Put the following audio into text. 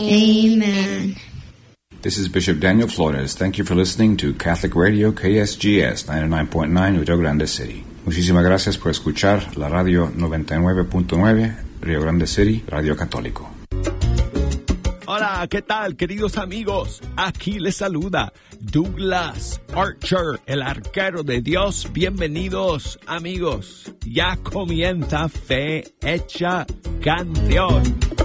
Amen. This is Bishop Daniel Flores. Thank you for listening to Catholic Radio KSGS 99.9 Rio Grande City. Muchísimas gracias por escuchar la radio 99.9 Rio Grande City, Radio Católico. Hola, ¿qué tal, queridos amigos? Aquí les saluda Douglas Archer, el arquero de Dios. Bienvenidos, amigos. Ya comienza Fe Hecha Canción.